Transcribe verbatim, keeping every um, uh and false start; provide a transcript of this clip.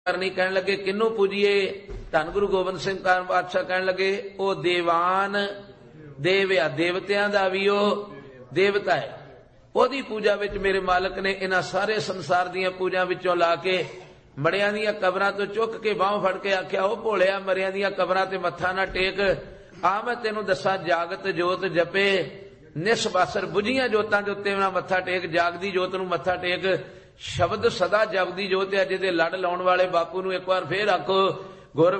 करनी। कहने लगे किन्नू पूजिए? धन गुरु गोबिंद सिंह पातशाह कहने लगे ओ देवान देव आ, देवतियां दा भी ओ देवता है, ओदी पूजा विच मेरे मालक ने इन्हां सारे संसार दियां पूजा विचों ला के मरियां दियां कबरां तो चुक के बाहों फड़ के आख्या ओ भोलिया मरियां दियां कबरां ते मत्था ना टेक, आ मैं तेनू दसां जागत जोत जपे निस बासर बुझियां जोतां दे उत्ते ना मत्था टेक, जागदी जोत नू मत्था टेक। शब्द सदा जपदी जोत है, जिहदे लड़ लाउण वाले बापू नू एक बार फिर आखो गुर